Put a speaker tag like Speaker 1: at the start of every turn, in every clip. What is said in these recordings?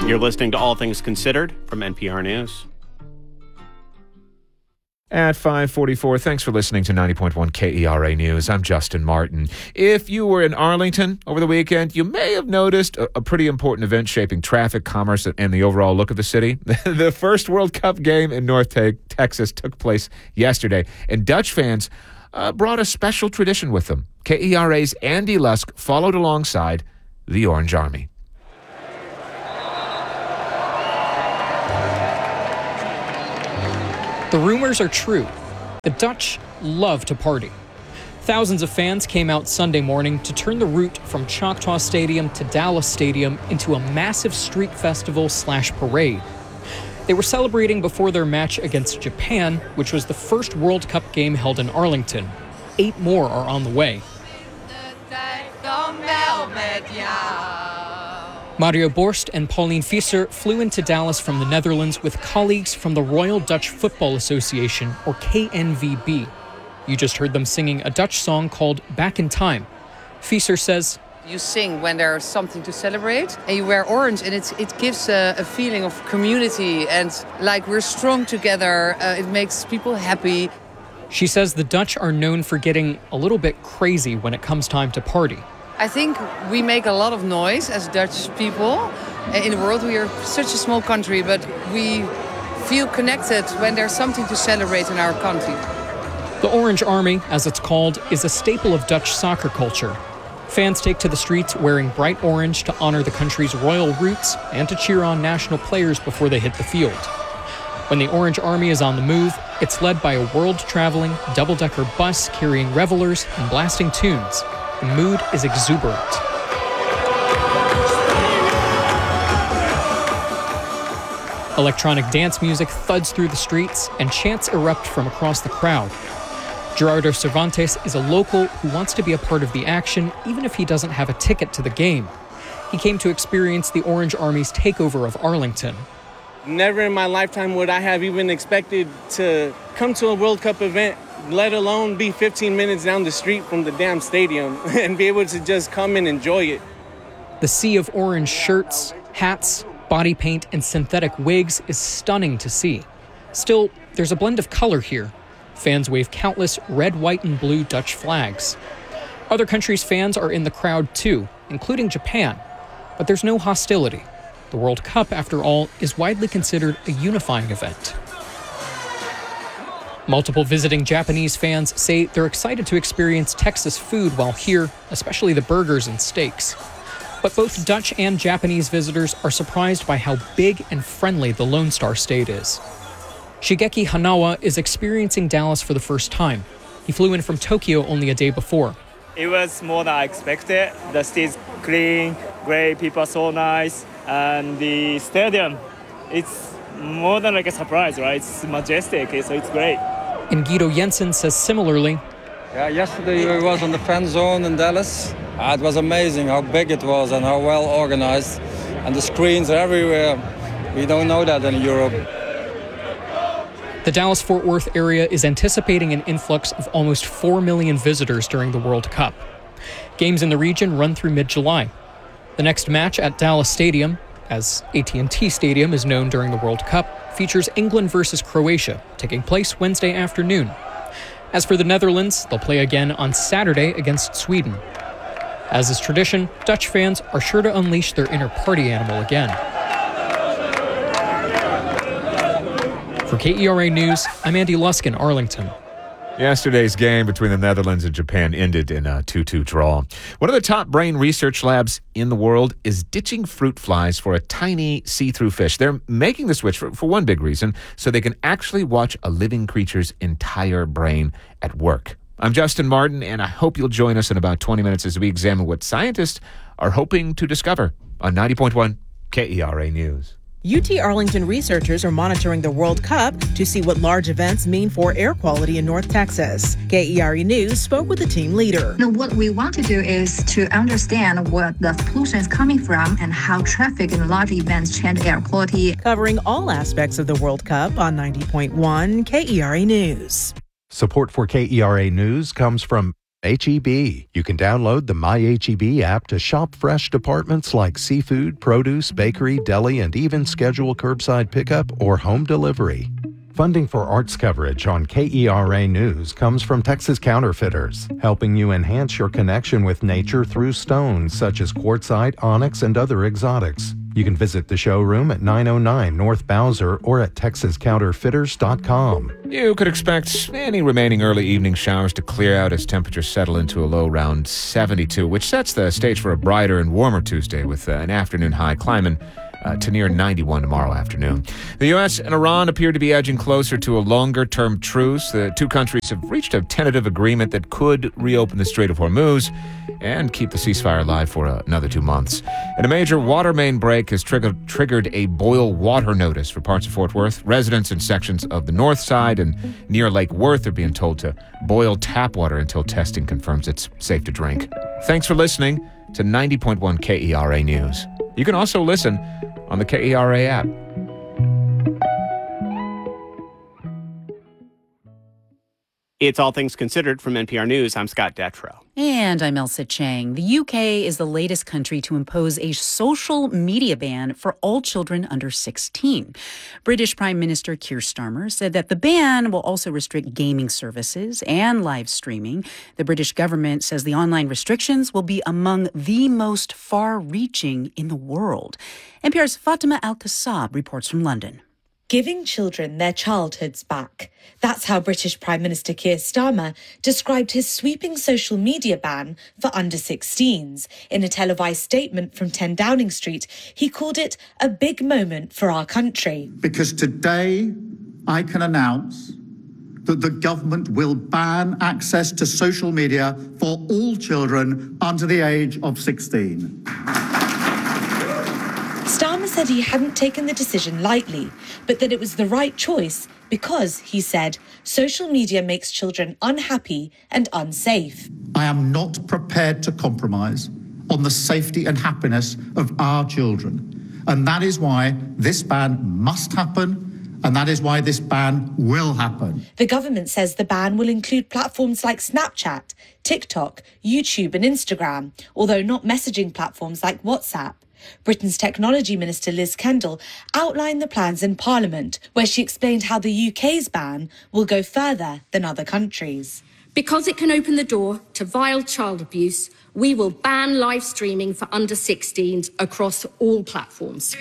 Speaker 1: You're listening to All Things Considered from NPR News.
Speaker 2: At 5:44, thanks for listening to 90.1 KERA News. I'm Justin Martin. If you were in Arlington over the weekend, you may have noticed a pretty important event shaping traffic, commerce, and the overall look of the city. The first World Cup game in North Texas took place yesterday, and Dutch fans brought a special tradition with them. KERA's Andy Lusk followed alongside the Orange Army.
Speaker 3: The rumors are true. The Dutch love to party. Thousands of fans came out Sunday morning to turn the route from Choctaw Stadium to Dallas Stadium into a massive street festival/parade. They were celebrating before their match against Japan, which was the first World Cup game held in Arlington. 8 more are on the way. Mario Borst and Pauline Visser flew into Dallas from the Netherlands with colleagues from the Royal Dutch Football Association, or KNVB. You just heard them singing a Dutch song called Back in Time. Visser says,
Speaker 4: "You sing when there's something to celebrate, and you wear orange, and it gives a feeling of community and like we're strong together. It makes people happy."
Speaker 3: She says the Dutch are known for getting a little bit crazy when it comes time to party.
Speaker 4: I think we make a lot of noise as Dutch people. In the world, we are such a small country, but we feel connected when there's something to celebrate in our country.
Speaker 3: The Orange Army, as it's called, is a staple of Dutch soccer culture. Fans take to the streets wearing bright orange to honor the country's royal roots and to cheer on national players before they hit the field. When the Orange Army is on the move, it's led by a world-traveling, double-decker bus carrying revelers and blasting tunes. The mood is exuberant. Electronic dance music thuds through the streets, and chants erupt from across the crowd. Gerardo Cervantes is a local who wants to be a part of the action, even if he doesn't have a ticket to the game. He came to experience the Orange Army's takeover of Arlington.
Speaker 5: Never in my lifetime would I have even expected to come to a World Cup event, let alone be 15 minutes down the street from the damn stadium and be able to just come and enjoy it.
Speaker 3: The sea of orange shirts, hats, body paint, and synthetic wigs is stunning to see. Still, there's a blend of color here. Fans wave countless red, white, and blue Dutch flags. Other countries' fans are in the crowd too, including Japan. But there's no hostility. The World Cup, after all, is widely considered a unifying event. Multiple visiting Japanese fans say they're excited to experience Texas food while here, especially the burgers and steaks. But both Dutch and Japanese visitors are surprised by how big and friendly the Lone Star State is. Shigeki Hanawa is experiencing Dallas for the first time. He flew in from Tokyo only a day before.
Speaker 6: It was more than I expected. The state's clean, great, people are so nice, and the stadium, it's more than like a surprise, right? It's majestic, so it's great.
Speaker 3: And Guido Jensen says similarly.
Speaker 7: Yeah, yesterday we was on the fan zone in Dallas. It was amazing how big it was and how well organized. And the screens are everywhere. We don't know that in Europe.
Speaker 3: The Dallas-Fort Worth area is anticipating an influx of almost 4 million visitors during the World Cup. Games in the region run through mid-July. The next match at Dallas Stadium, as AT&T Stadium is known during the World Cup, features England versus Croatia, taking place Wednesday afternoon. As for the Netherlands, they'll play again on Saturday against Sweden. As is tradition, Dutch fans are sure to unleash their inner party animal again. For KERA News, I'm Andy Lusk in Arlington.
Speaker 2: Yesterday's game between the Netherlands and Japan ended in a 2-2 draw. One of the top brain research labs in the world is ditching fruit flies for a tiny see-through fish. They're making the switch for one big reason, so they can actually watch a living creature's entire brain at work. I'm Justin Martin, and I hope you'll join us in about 20 minutes as we examine what scientists are hoping to discover on 90.1 KERA News.
Speaker 8: UT Arlington researchers are monitoring the World Cup to see what large events mean for air quality in North Texas. KERA News spoke with the team leader.
Speaker 9: What we want to do is to understand where the pollution is coming from and how traffic and large events change air quality.
Speaker 8: Covering all aspects of the World Cup on 90.1 KERA News.
Speaker 10: Support for KERA News comes from H-E-B. You can download the My H-E-B app to shop fresh departments like seafood, produce, bakery, deli, and even schedule curbside pickup or home delivery. Funding for arts coverage on KERA News comes from Texas Counterfeiters, helping you enhance your connection with nature through stones such as quartzite, onyx, and other exotics. You can visit the showroom at 909 North Bowser or at TexasCounterfeiters.com.
Speaker 2: You could expect any remaining early evening showers to clear out as temperatures settle into a low around 72, which sets the stage for a brighter and warmer Tuesday with an afternoon high climbing to near 91 tomorrow afternoon. The U.S. and Iran appear to be edging closer to a longer-term truce. The two countries have reached a tentative agreement that could reopen the Strait of Hormuz and keep the ceasefire alive for another 2 months. And a major water main break has triggered a boil water notice for parts of Fort Worth. Residents in sections of the north side and near Lake Worth are being told to boil tap water until testing confirms it's safe to drink. Thanks for listening to 90.1 KERA News. You can also listen on the KERA app.
Speaker 1: It's All Things Considered from NPR News. I'm Scott Detrow.
Speaker 11: And I'm Elsa Chang. The UK is the latest country to impose a social media ban for all children under 16. British Prime Minister Keir Starmer said that the ban will also restrict gaming services and live streaming. The British government says the online restrictions will be among the most far-reaching in the world. NPR's Fatima Al-Kassab reports from London.
Speaker 12: Giving children their childhoods back. That's how British Prime Minister Keir Starmer described his sweeping social media ban for under 16s. In a televised statement from 10 Downing Street, he called it a big moment for our country.
Speaker 13: Because today I can announce that the government will ban access to social media for all children under the age of 16.
Speaker 12: Starmer said he hadn't taken the decision lightly, but that it was the right choice because, he said, social media makes children unhappy and unsafe.
Speaker 13: I am not prepared to compromise on the safety and happiness of our children. And that is why this ban must happen, and that is why this ban will happen.
Speaker 12: The government says the ban will include platforms like Snapchat, TikTok, YouTube and Instagram, although not messaging platforms like WhatsApp. Britain's Technology Minister Liz Kendall outlined the plans in Parliament, where she explained how the UK's ban will go further than other countries.
Speaker 14: Because it can open the door to vile child abuse, we will ban live streaming for under 16s across all platforms.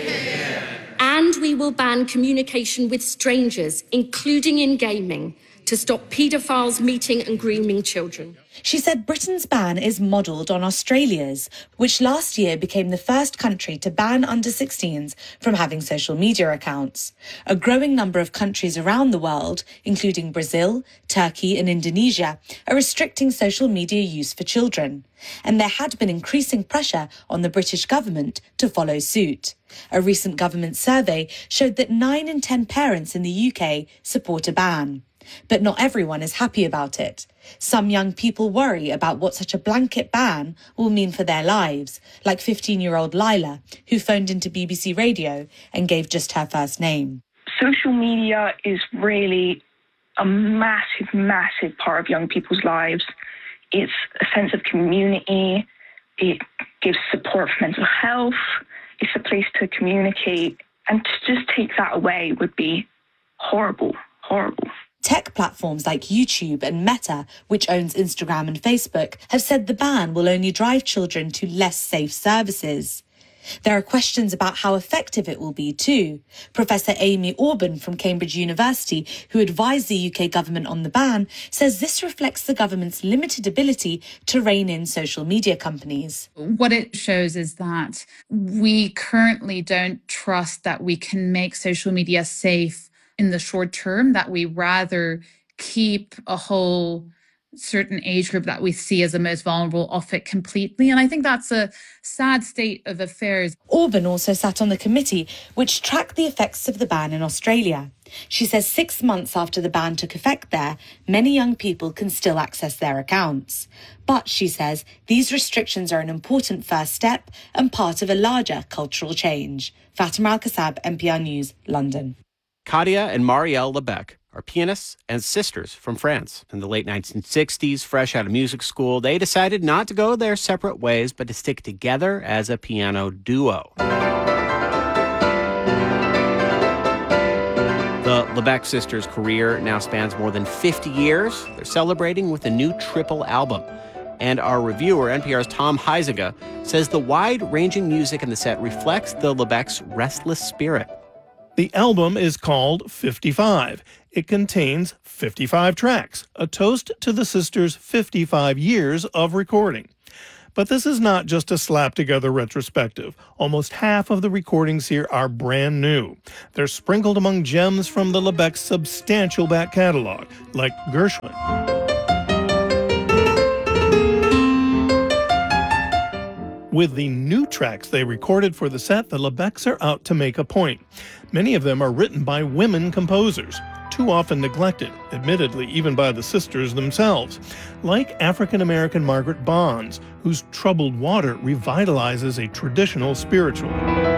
Speaker 14: And we will ban communication with strangers, including in gaming, to stop paedophiles meeting and grooming children.
Speaker 12: She said Britain's ban is modelled on Australia's, which last year became the first country to ban under 16s from having social media accounts. A growing number of countries around the world, including Brazil, Turkey and Indonesia, are restricting social media use for children. And there had been increasing pressure on the British government to follow suit. A recent government survey showed that 9 in 10 parents in the UK support a ban. But not everyone is happy about it. Some young people worry about what such a blanket ban will mean for their lives, like 15-year-old Lila, who phoned into BBC Radio and gave just her first name.
Speaker 15: Social media is really a massive, massive part of young people's lives. It's a sense of community. It gives support for mental health. It's a place to communicate. And to just take that away would be horrible, horrible.
Speaker 12: Tech platforms like YouTube and Meta, which owns Instagram and Facebook, have said the ban will only drive children to less safe services. There are questions about how effective it will be too. Professor Amy Orban from Cambridge University, who advised the UK government on the ban, says this reflects the government's limited ability to rein in social media companies.
Speaker 16: What it shows is that we currently don't trust that we can make social media safe in the short term, that we rather keep a whole certain age group that we see as the most vulnerable off it completely. And I think that's a sad state of affairs.
Speaker 12: Orban also sat on the committee which tracked the effects of the ban in Australia. She says 6 months after the ban took effect there, many young people can still access their accounts. But, she says, these restrictions are an important first step and part of a larger cultural change. Fatima Al-Kassab, NPR News, London.
Speaker 1: Kadia and Marielle Lebec are pianists and sisters from France. In the late 1960s, fresh out of music school, they decided not to go their separate ways, but to stick together as a piano duo. The Lebec sisters' career now spans more than 50 years. They're celebrating with a new triple album. And our reviewer, NPR's Tom Huizinga, says the wide-ranging music in the set reflects the Lebec's restless spirit.
Speaker 17: The album is called 55. It contains 55 tracks, a toast to the sisters' 55 years of recording. But this is not just a slap-together retrospective. Almost half of the recordings here are brand new. They're sprinkled among gems from the Lebec's substantial back catalog, like Gershwin. With the new tracks they recorded for the set, the Lebecs are out to make a point. Many of them are written by women composers, too often neglected, admittedly even by the sisters themselves, like African-American Margaret Bonds, whose Troubled Water revitalizes a traditional spiritual.